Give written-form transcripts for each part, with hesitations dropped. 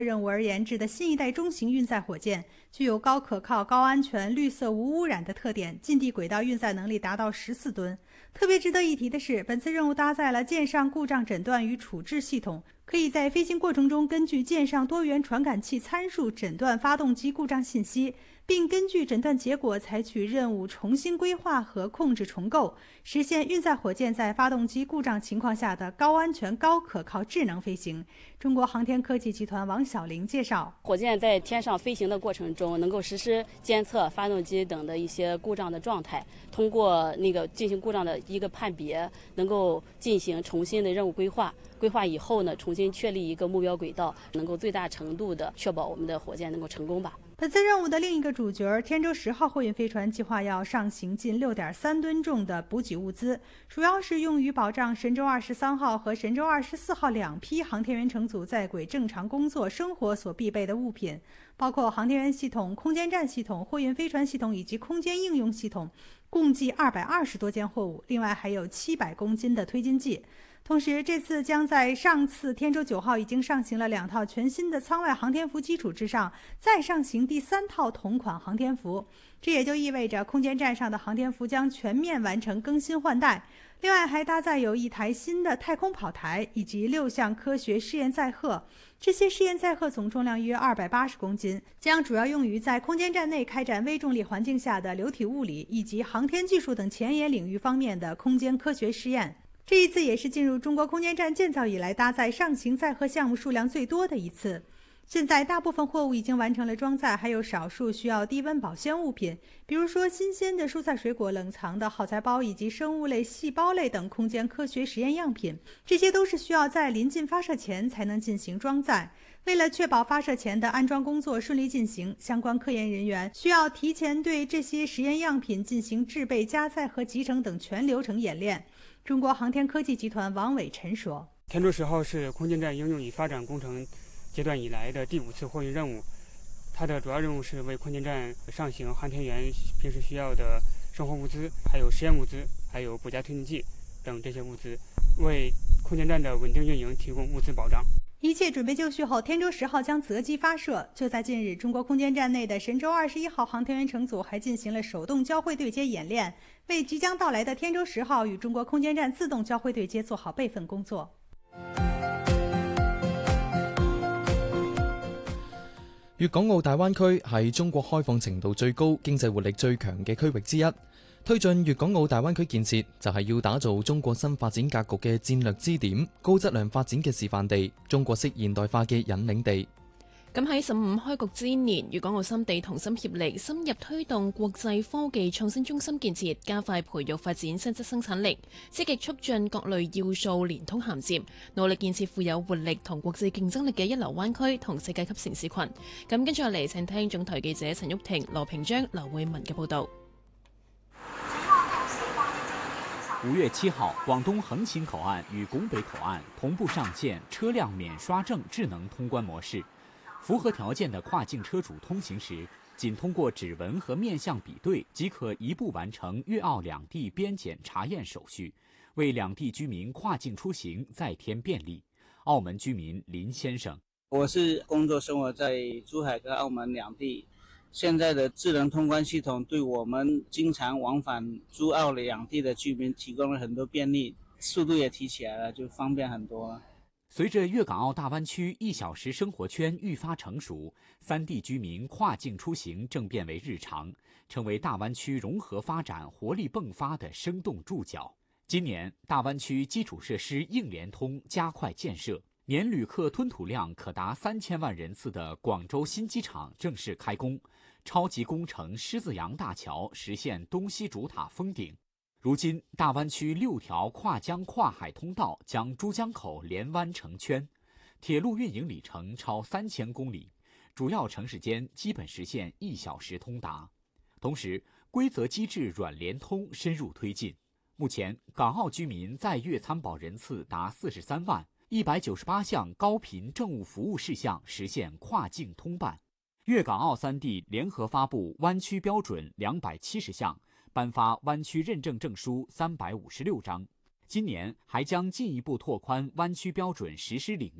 任务而研制的新一代中型运载火箭，具有高可靠、高安全、绿色无污染的特点，近地轨道运载能力达到14吨。特别值得一提的是，本次任务搭载了舰上故障诊断与处置系统，可以在飞行过程中根据舰上多元传感器参数诊断发动机故障信息，并根据诊断结果采取任务重新规划和控制重构，实现运载火箭在发动机故障情况下的高安全、高可靠智能飞行。中国航天科技集团王晓玲介绍， 火箭在天上飞行的过程中，能够实时监测发动机等的一些故障的状态，通过进行故障的一个判别，能够进行重新的任务规划。规划以后呢，重新确立一个目标轨道，能够最大程度的确保我们的火箭能够成功吧。 本次任务的另一个主角天舟10号货运飞船计划要上行近6.3吨重的补给物资，主要是用于保障神舟23号和神舟24号2批航天员乘组在轨正常工作生活所必备的物品，包括航天员系统、空间站系统、货运飞船系统以及空间应用系统，共计220多件货物，另外还有700公斤的推进剂。同时，这次将在上次天舟9号已经上行了2套全新的舱外航天服基础之上，再上行第3套同款航天服。这也就意味着空间站上的航天服将全面完成更新换代。另外，还搭载有1台新的太空跑台以及6项科学试验载荷。这些试验载荷总重量约280公斤，将主要用于在空间站内开展微重力环境下的流体物理以及航天技术等前沿领域方面的空间科学实验。这一次也是进入中国空间站建造以来搭载上行载荷项目数量最多的一次。现在大部分货物已经完成了装载，还有少数需要低温保鲜物品，比如说新鲜的蔬菜水果冷藏的耗材包以及生物类、细胞类等空间科学实验样品，这些都是需要在临近发射前才能进行装载。为了确保发射前的安装工作顺利进行，相关科研人员需要提前对这些实验样品进行制备、加载和集成等全流程演练。中国航天科技集团王伟晨说， 天舟10号是空间站应用与发展工程阶段以来的第5次货运任务，它的主要任务是为空间站上行航天员平时需要的生活物资，还有实验物资，还有补加推进剂等这些物资，为空间站的稳定运营提供物资保障。 一切准备就绪后，天舟10号将择机发射。就在近日，中国空间站内的神舟21号航天员乘组还进行了手动交会对接演练，为即将到来的天舟10号与中国空间站自动交会对接做好备份工作。 粵港澳大灣區係中國開放程度最高、經濟活力最強嘅區域之一。推進粵港澳大灣區建設，就係要打造中國新發展格局嘅戰略支點、高質量發展嘅示範地、中國式現代化嘅引領地。 咁喺15開局之年，粵港澳三地同心協力，深入推動國際科技創新中心建設，加快培育發展新質生產力，積極促進各類要素連通銜接，努力建設富有活力同國際競爭力嘅一流灣區同世界級城市群。咁跟住落嚟，請聽總台記者陳玉婷、羅平章、劉慧文嘅報導。 5月7號，廣東橫琴口岸與拱北口岸同步上線車輛免刷證智能通關模式。符合條件的跨境車主通行時，僅通過指紋和面相比對，即可一步完成粵澳兩地邊檢查驗手續，為兩地居民跨境出行再添便利。澳門居民林先生： 我是工作生活在珠海跟澳門兩地，現在的智能通關系統對我們經常往返珠澳兩地的居民提供了很多便利，速度也提起來了，就方便很多了。 隨着粵港澳大灣區1小時生活圈愈發成熟，三地居民跨境出行正變為日常，成為大灣區融合發展活力迸發的生動注腳。今年，大灣區基礎設施硬聯通加快建設，年旅客吞吐量可達3000萬人次的廣州新機場正式開工，超級工程獅子洋大橋實現東西主塔封頂。如今，大灣區6條跨江跨海通道將珠江口連灣成圈，鐵路運營里程超3000公里，主要城市間基本實現1小時通達。同時，規則機制軟聯通深入推進。目前，港澳居民在粵參保人次達43萬，198項高頻政務服務事項實現跨境通辦。粵港澳三地聯合發布灣區標準270項。頒發灣區認證證書356張，今年還將進一步拓寬灣區標準實施領域，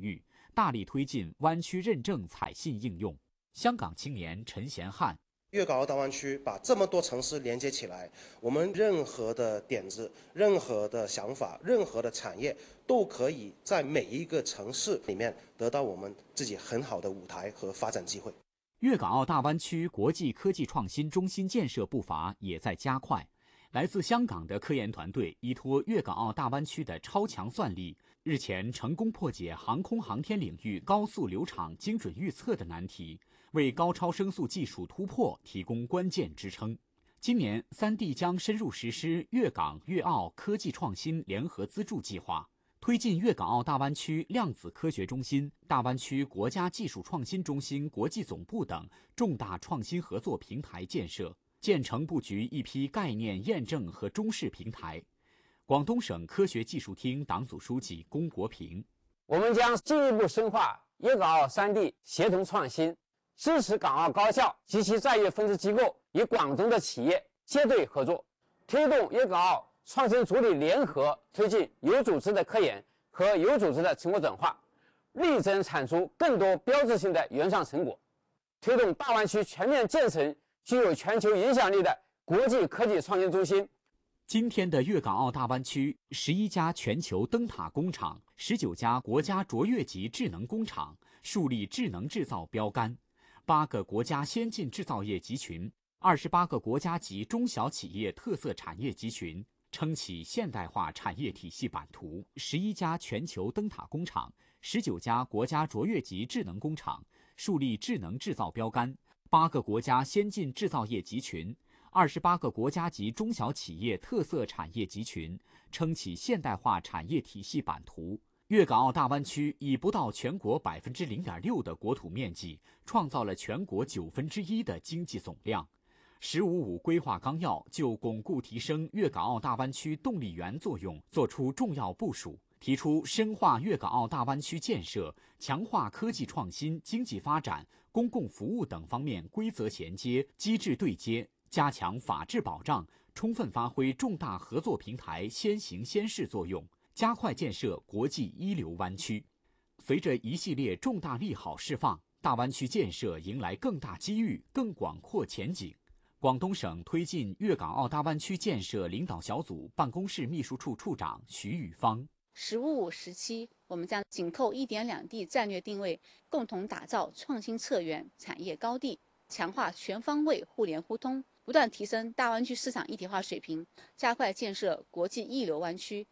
大力推进灣區認證採信應用。香港青年陳賢漢： 粵港澳大灣區把這麼多城市連接起來，我們任何的點子、任何的想法、任何的產業，都可以在每一個城市裡面得到我們自己很好的舞台和發展機會。 粵港澳大灣區國際科技創新中心建設步伐也在加快。來自香港的科研團隊依託粵港澳大灣區的超強算力，日前成功破解航空航天領域高速流暢精準預測的難題，為高超聲速技術突破提供關鍵支撐。今年3地將深入實施粵港粵澳科技創新聯合資助計劃，推進粵港澳大灣區量子科學中心、大灣區國家技術創新中心國際總部等重大創新合作平台建設，建成布局一批概念驗證和中試平台。廣東省科學技術廳黨組書記龔國平： 我們將進一步深化粵港澳3地協同創新，支持港澳高校及其在粵分支機構與廣東的企業結對合作，推動粵港澳創新主體聯合推進有組織的科研和有組織的成果轉化，力爭產出更多標誌性的原創成果，推動大灣區全面建成具有全球影響力的國際科技創新中心。 今天的粵港澳大灣區，11家全球燈塔工廠，19家國家卓越級智能工廠樹立智能製造標杆，8個國家先進製造業集群，28個國家級中小企業特色產業集群，撐起現代化產業體系版圖。11家全球燈塔工廠，19家國家卓越級智能工廠樹立智能製造標杆，8個國家先進製造業集群，28個國家級中小企業特色產業集群，撐起現代化產業體系版圖。粵港澳大灣區以不到全國0.6%的國土面積，創造了全國1/9的經濟總量。“15+5”規劃綱要就鞏固提升粵港澳大灣區動力源作用作出重要部署，提出深化粵港澳大灣區建設、強化科技創新、經濟發展、公共服務等方面規則銜接、機制對接，加強法治保障，充分發揮重大合作平台先行先試作用，加快建設國際一流灣區。隨着一系列重大利好釋放，大灣區建設迎來更大機遇、更廣闊前景。廣東省推進粵港澳大灣區建設領導小組辦公室秘書處處長徐宇芳 ：“15+5時期，我們將緊扣1.2地戰略定位，共同打造創新策源產業高地，強化全方位互聯互通，不斷提升大灣區市場一體化水平，加快建設國際一流灣區。”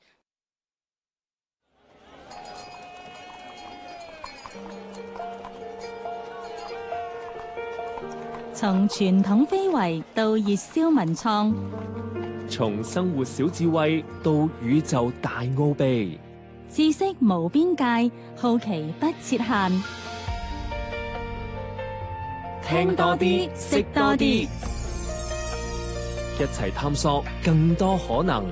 從傳統非遺到熱銷文創， 從生活小智慧到宇宙大奧秘， 知識無邊界，好奇不設限。 聽多啲，識多啲，一齊探索更多可能。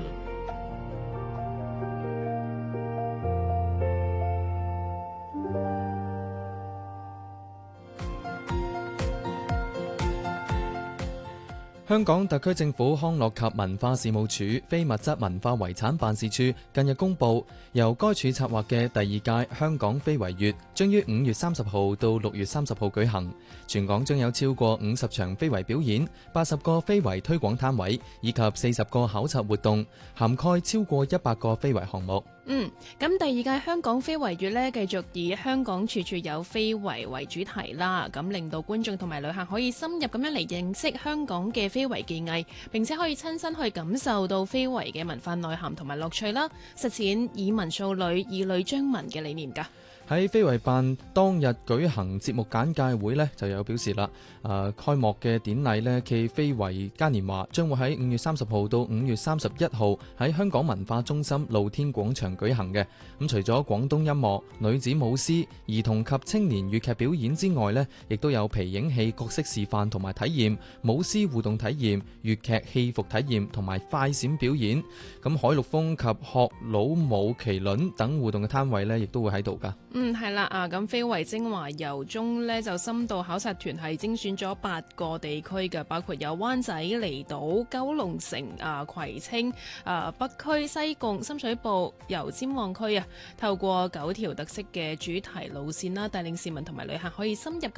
香港特區政府康樂及文化事務署非物質文化遺產辦事處近日公布，由該處策劃嘅第2屆香港非遺月將於5月30號到6月30號舉行。全港將有超過50場非遺表演、80個非遺推廣攤位以及40個考察活動，涵蓋超過100個非遺項目。 咁第2屆香港非遺月呢，繼續以香港處處有非遺為主題啦，咁令到觀眾同埋旅客可以深入咁樣嚟認識香港嘅非遺技藝，並且可以親身去感受到非遺嘅文化內涵同埋樂趣啦，實踐以文塑旅、以旅彰文嘅理念㗎。 喺非遺辦當日舉行節目簡介會呢，就有表示啦，開幕嘅典禮呢，暨非遺嘉年華將會喺5月30號到5月31號喺香港文化中心露天廣場舉行嘅。咁除咗廣東音樂、女子舞獅、兒童及青年粵劇表演之外呢，亦都有皮影戲角色示範同埋體驗、舞獅互動體驗、粵劇戲服體驗同埋快閃表演。咁海陸豐及學佬舞麒麟等互動嘅攤位呢，亦都會喺度㗎。 係啦啊，咁非遺精華遊中呢，就深度考察團係精選咗8個地區嘅，包括有灣仔、離島、九龍城、葵青、北區、西貢、深水埗、油尖旺區啊，透過9條特色嘅主題路線啦，帶領市民同埋旅客可以深入咁